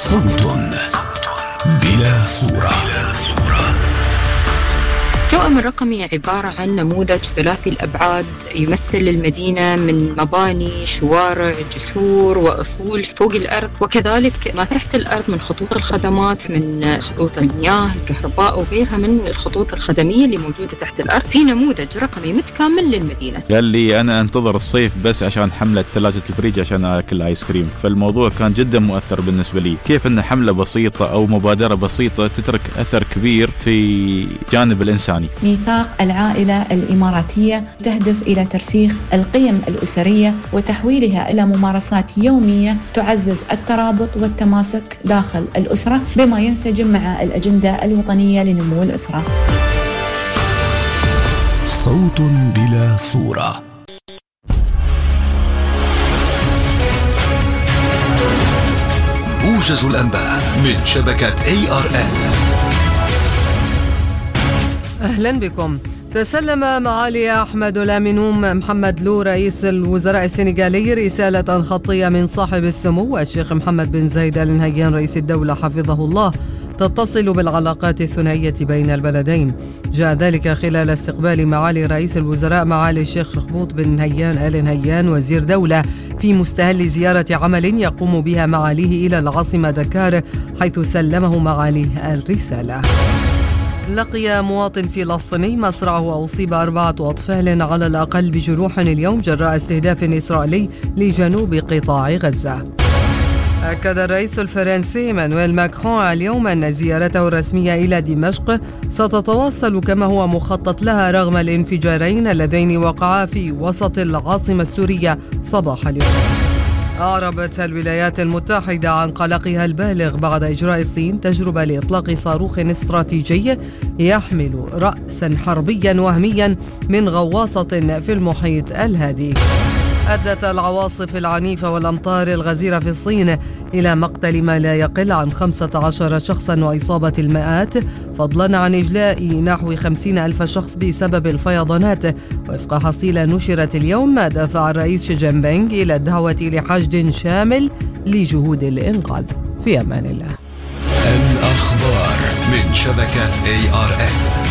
صوت بلا صورة. التوأم الرقمي عبارة عن نموذج ثلاثي الأبعاد يمثل المدينة من مباني، شوارع، جسور وأصول فوق الأرض، وكذلك ما تحت الأرض من خطوط الخدمات، من خطوط المياه، الكهرباء وغيرها من الخطوط الخدمية اللي موجودة تحت الأرض، في نموذج رقمي متكامل للمدينة. قال لي أنا أنتظر الصيف بس عشان حملة ثلاجة الفريج عشان أكل آيس كريم، فالموضوع كان جدا مؤثر بالنسبة لي. كيف أن حملة بسيطة أو مبادرة بسيطة تترك أثر كبير في جانب الإنساني. ميثاق العائلة الإماراتية تهدف إلى ترسيخ القيم الأسرية وتحويلها إلى ممارسات يومية تعزز الترابط والتماسك داخل الأسرة، بما ينسجم مع الأجندة الوطنية لنمو الأسرة. صوت بلا صورة. موجز الأنباء من شبكة ARN. أهلا بكم. تسلم معالي أحمد الأمينوم محمد لو رئيس الوزراء السنغالي رسالة خطية من صاحب السمو الشيخ محمد بن زايد آل نهيان رئيس الدولة حفظه الله تتصل بالعلاقات الثنائية بين البلدين. جاء ذلك خلال استقبال معالي رئيس الوزراء معالي الشيخ شخبوط بن نهيان آل نهيان وزير دولة في مستهل زيارة عمل يقوم بها معاليه إلى العاصمة دكار، حيث سلمه معاليه الرسالة. لقي مواطن فلسطيني مصرعه وأصيب 4 أطفال على الأقل بجروح اليوم جراء استهداف إسرائيلي لجنوب قطاع غزة. أكد الرئيس الفرنسي إيمانويل ماكرون اليوم أن زيارته الرسمية إلى دمشق ستتواصل كما هو مخطط لها رغم الانفجارين اللذين وقعا في وسط العاصمة السورية صباح اليوم. أعربت الولايات المتحدة عن قلقها البالغ بعد إجراء الصين تجربة لإطلاق صاروخ استراتيجي يحمل رأسا حربيا وهميا من غواصة في المحيط الهادي. أدت العواصف العنيفة والأمطار الغزيرة في الصين إلى مقتل ما لا يقل عن 15 شخصا وإصابة المئات، فضلا عن إجلاء نحو 50,000 شخص بسبب الفيضانات. وفق حصيلة نشرت اليوم دفع الرئيس شي جين بينغ إلى الدعوة لحشد شامل لجهود الإنقاذ. في أمان الله. الأخبار من شبكة ARN.